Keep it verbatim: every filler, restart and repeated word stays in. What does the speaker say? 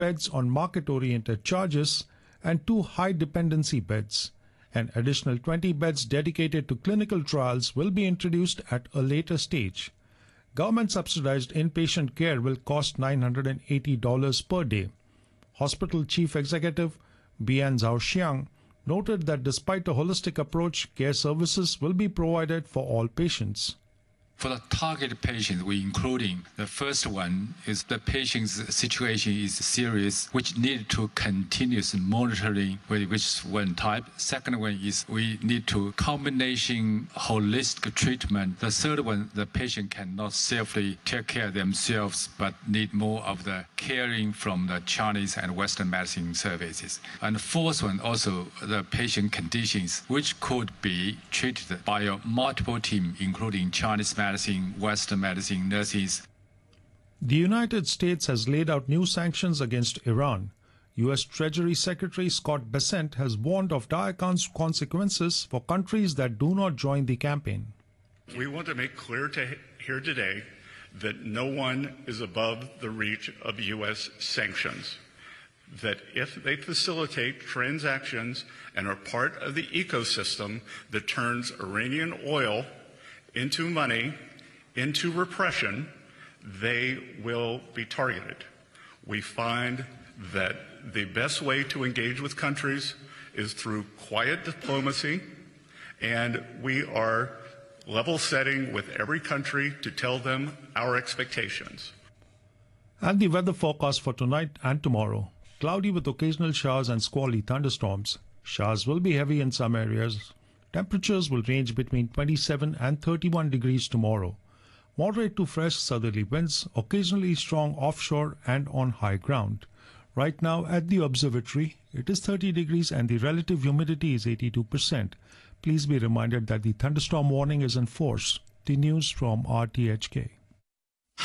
beds on market-oriented charges and two high-dependency beds. An additional twenty beds dedicated to clinical trials will be introduced at a later stage. Government-subsidized inpatient care will cost nine hundred eighty dollars per day. Hospital Chief Executive Bian Zhaoxiang noted that despite a holistic approach, care services will be provided for all patients. For the target patients, we including the first one is the patient's situation is serious, which need to continuous monitoring, which is one type. Second one is we need to combination holistic treatment. The third one, the patient cannot safely take care of themselves, but need more of the caring from the Chinese and Western medicine services. And the fourth one, also the patient conditions, which could be treated by a multiple team, including Chinese medicine, medicine, Western medicine, nurses. The United States has laid out new sanctions against Iran. U S Treasury Secretary Scott Bessent has warned of dire consequences for countries that do not join the campaign. We want to make clear to here today that no one is above the reach of U S sanctions. That if they facilitate transactions and are part of the ecosystem that turns Iranian oil into money, into repression, they will be targeted. We find that the best way to engage with countries is through quiet diplomacy, and we are level setting with every country to tell them our expectations. And the weather forecast for tonight and tomorrow. Cloudy with occasional showers and squally thunderstorms. Showers will be heavy in some areas. Temperatures will range between twenty-seven and thirty-one degrees tomorrow. Moderate to fresh southerly winds, occasionally strong offshore and on high ground. Right now at the observatory, it is thirty degrees and the relative humidity is eighty-two percent. Please be reminded that the thunderstorm warning is in force. The news from R T H K.